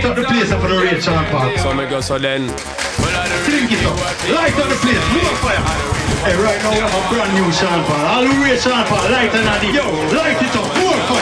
light up the place for the rate, Sean Paul. So me go so then. Fling it up. Light up the place. More fire. Hey, right now we have a brand new Sean Paul. All the way, Sean Paul. Light and addy. Yo, light it up. More fire.